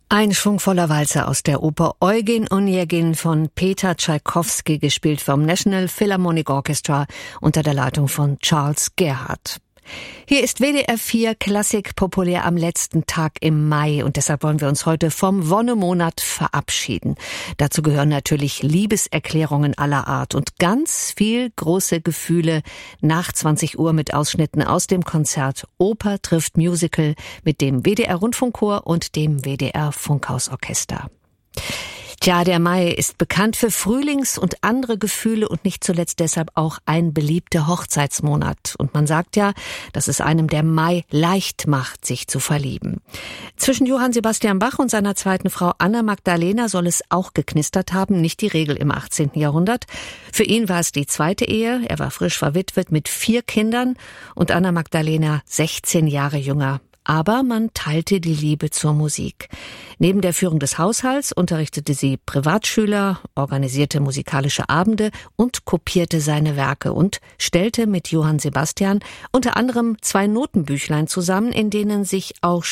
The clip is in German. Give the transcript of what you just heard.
Ein schwungvoller Walzer aus der Oper Eugen Onegin von Peter Tschaikowski, gespielt vom National Philharmonic Orchestra unter der Leitung von Charles Gerhardt. Hier ist WDR 4 Klassik populär am letzten Tag im Mai und deshalb wollen wir uns heute vom Wonnemonat verabschieden. Dazu gehören natürlich Liebeserklärungen aller Art und ganz viel große Gefühle nach 20 Uhr mit Ausschnitten aus dem Konzert Oper trifft Musical mit dem WDR Rundfunkchor und dem WDR Funkhausorchester. Tja, der Mai ist bekannt für Frühlings- und andere Gefühle und nicht zuletzt deshalb auch ein beliebter Hochzeitsmonat. Und man sagt ja, dass es einem der Mai leicht macht, sich zu verlieben. Zwischen Johann Sebastian Bach und seiner zweiten Frau Anna Magdalena soll es auch geknistert haben, nicht die Regel im 18. Jahrhundert. Für ihn war es die zweite Ehe, er war frisch verwitwet mit 4 Kindern und Anna Magdalena 16 Jahre jünger. Aber man teilte die Liebe zur Musik. Neben der Führung des Haushalts unterrichtete sie Privatschüler, organisierte musikalische Abende und kopierte seine Werke und stellte mit Johann Sebastian unter anderem 2 Notenbüchlein zusammen, in denen sich auch